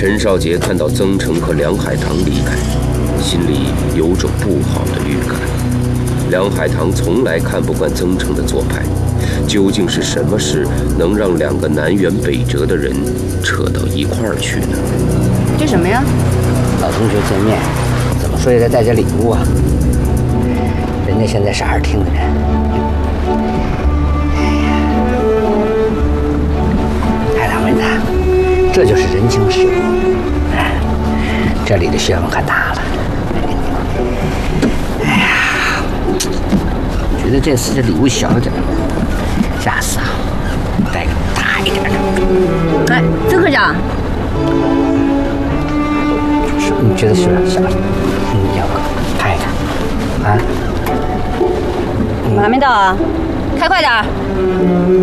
陈少杰看到曾成和梁海棠离开，心里有种不好的预感。梁海棠从来看不惯曾成的做派，究竟是什么事能让两个南辕北辙的人扯到一块儿去呢？ 这什么呀？ 老同学见面，怎么说也得带点礼物啊。人家现在是2厅的人。哎，老妹子，这就是人情世故。这里的学问可大了。哎呀，觉得这次这礼物小了点，下次啊，带个大一点的。 哎，曾科长， 你觉得是小了？要不看一看啊？ 我们还没到啊，开快点儿。